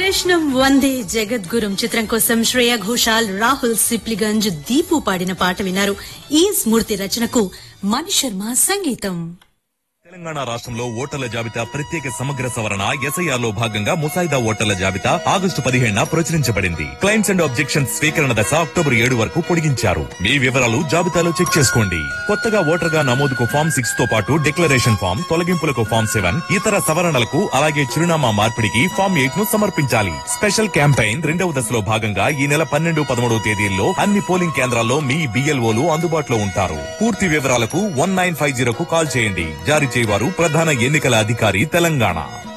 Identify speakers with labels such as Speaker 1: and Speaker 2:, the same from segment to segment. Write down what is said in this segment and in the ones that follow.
Speaker 1: వైష్ణవ్ వందే జగద్గురుం చిత్రం కోసం శ్రేయా ఘోషాల్, రాహుల్ సిప్లిగంజ్, దీపు పాడిన పాట విన్నారు. ఈ స్మృతి రచనకు మణి శర్మ సంగీతం.
Speaker 2: తెలంగాణ రాష్ట్రంలో ఓటర్ల జాబితా ప్రత్యేక సమగ్ర సవరణ ఎస్ఐఆర్ లో భాగంగా ముసాయిదా ఓటర్ల జాబితా ఆగస్టు 15న ప్రచురించబడింది. క్లైమ్స్ అండ్ ఆబ్జెక్షన్స్ స్వీకరణ దశ అక్టోబర్ 7 వరకు పొడిగించారు. మీ వివరాలు జాబితాలో చెక్ చేసుకోండి. కొత్తగా ఓటర్ గా నమోదుకు ఫామ్ 6 తో పాటు డిక్లరేషన్ ఫామ్, తొలగింపులకు ఫామ్ 7, ఇతర సవరణలకు అలాగే చిరునామా మార్పిడికి ఫామ్ 8 ను సమర్పించాలి. స్పెషల్ క్యాంపెయిన్ 2వ దశలో భాగంగా ఈ నెల 12, 13 తేదీల్లో అన్ని పోలింగ్ కేంద్రాల్లో మీ BLOలు అందుబాటులో ఉంటారు. పూర్తి వివరాలకు 1950 కు కాల్ చేయండి. జారీ వారు ప్రధాన ఎన్నికల అధికారి తెలంగాణ.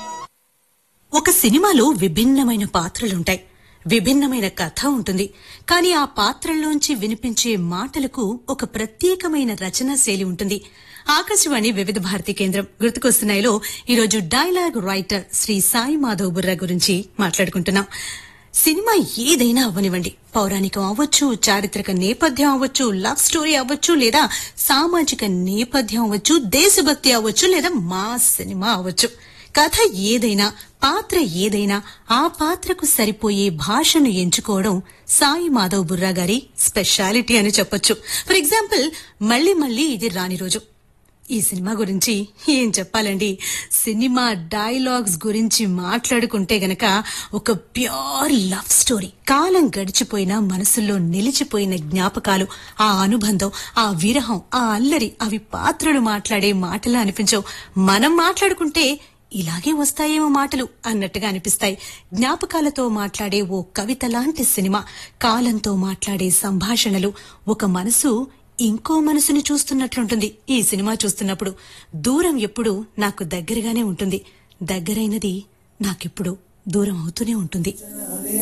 Speaker 1: ఒక సినిమాలో విభిన్నమైన పాత్రలుంటాయి, విభిన్నమైన కథ ఉంటుంది. కానీ ఆ పాత్రల్లోంచి వినిపించే మాటలకు ఒక ప్రత్యేకమైన రచనా శైలి ఉంటుంది. ఆకాశవాణి వివిధ భారతి కేంద్రం గుర్తుకొస్తున్నాయిలో ఈరోజు డైలాగ్ రైటర్ శ్రీ సాయి మాధవ్ బుర్రా గురించి మాట్లాడుకుంటున్నాం. సినిమా ఏదైనా అవ్వనివ్వండి, పౌరాణికం అవ్వచ్చు, చారిత్రక నేపథ్యం అవ్వచ్చు, లవ్ స్టోరీ అవ్వచ్చు, లేదా సామాజిక నేపథ్యం అవ్వచ్చు, దేశభక్తి అవ్వచ్చు, లేదా మాస్ సినిమా అవ్వచ్చు. కథ ఏదైనా, పాత్ర ఏదైనా ఆ పాత్రకు సరిపోయే భాషను ఎంచుకోవడం సాయి మాధవ్ బుర్రా గారి స్పెషాలిటీ అని చెప్పొచ్చు. ఫర్ ఎగ్జాంపుల్, మళ్లీ మళ్లీ ఇది రాని రోజు. ఈ సినిమా గురించి ఏం చెప్పాలండి. సినిమా డైలాగ్స్ గురించి మాట్లాడుకుంటే గనక ఒక ప్యూర్ లవ్ స్టోరీ. కాలం గడిచిపోయినా మనసుల్లో నిలిచిపోయిన జ్ఞాపకాలు, ఆ అనుబంధం, ఆ విరహం, ఆ అల్లరి, అవి పాత్రలు మాట్లాడే మాటలా అనిపించవు. మనం మాట్లాడుకుంటే ఇలాగే వస్తాయేమో మాటలు అన్నట్టుగా అనిపిస్తాయి. జ్ఞాపకాలతో మాట్లాడే ఓ కవిత లాంటి సినిమా, కాలంతో మాట్లాడే సంభాషణలు, ఒక మనసు ఇంకో మనసుని చూస్తున్నట్లుంటుంది. ఈ సినిమా చూస్తున్నప్పుడు దూరం ఎప్పుడు నాకు దగ్గరగానే ఉంటుంది, దగ్గరైనది నాకెప్పుడు దూరం అవుతూనే ఉంటుంది.